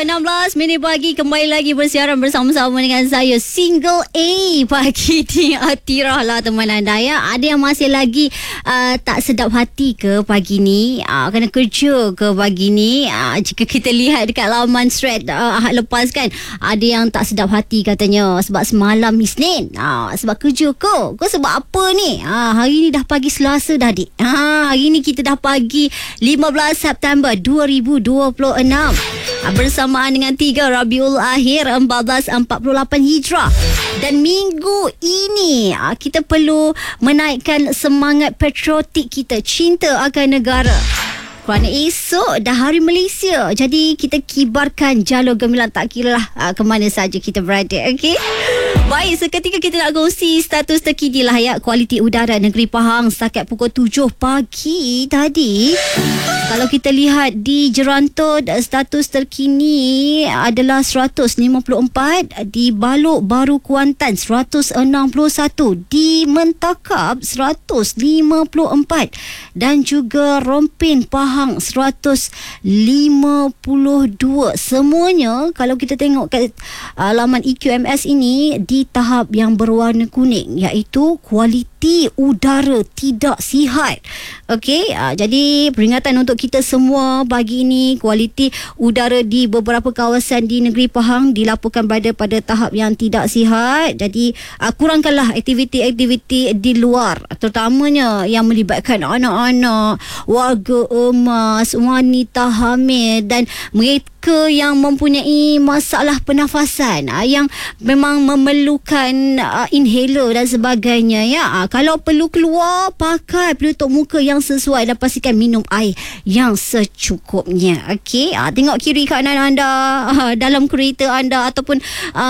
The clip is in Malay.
16 minit pagi kembali lagi bersiaran bersama-sama dengan saya Single A pagi ni. Tirah lah teman anda ya. Ada yang masih lagi tak sedap hati ke pagi ni, kena kerja ke pagi ni. Jika kita lihat dekat laman thread Ahad lepas kan, ada yang tak sedap hati katanya sebab semalam Isnin, sebab kerja ke? Kau sebab apa ni? Hari ni dah pagi Selasa dah dik. Hari ni kita dah pagi 15 September 2026. Bersamaan dengan 3 Rabiul Akhir 1448 Hijrah. Dan minggu ini kita perlu menaikkan semangat patriotik kita, cinta akan negara. Kerana esok dah Hari Malaysia. Jadi kita kibarkan jalur gemilang, tak kira lah ke mana saja kita berada. Okey. Baik, seketika kita nak kongsi status terkini lah ya. Kualiti udara negeri Pahang setakat pukul 7 pagi tadi. Kalau kita lihat di Jerantut, status terkini adalah 154. Di Balok Baru Kuantan 161. Di Mentakap 154. Dan juga Rompin Pahang 152. Semuanya kalau kita tengok kat laman EQMS ini di tahap yang berwarna kuning, iaitu kualiti udara tidak sihat. Okey, jadi peringatan untuk kita semua pagi ini, kualiti udara di beberapa kawasan di negeri Pahang dilaporkan berada pada tahap yang tidak sihat. Jadi kurangkanlah aktiviti-aktiviti di luar, terutamanya yang melibatkan anak-anak, warga emas, wanita hamil dan mereka yang mempunyai masalah pernafasan, yang memang memerlukan inhaler dan sebagainya ya. Kalau perlu keluar, pakai penutup muka yang sesuai dan pastikan minum air yang secukupnya. Okey, tengok kiri kanan anda, dalam kereta anda ataupun